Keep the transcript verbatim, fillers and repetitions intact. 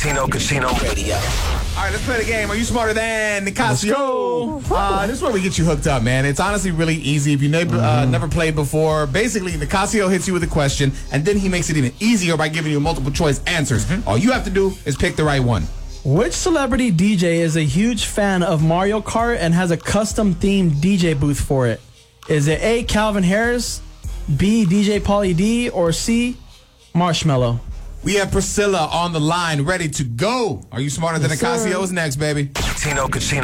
Casino Casino Radio. All right, let's play the game. Are you smarter than Nicasio? Uh, this is where we get you hooked up, man. It's honestly really easy. If you never, uh, never played before, basically, Nicasio hits you with a question, and then he makes it even easier by giving you multiple choice answers. All you have to do is pick the right one. Which celebrity D J is a huge fan of Mario Kart and has a custom-themed D J booth for it? Is it A, Calvin Harris, B, D J Pauly D, or C, Marshmello? We have Priscilla on the line, ready to go. Are you smarter than Yes, sir. Nicasio? Is next, baby. Casino Casino.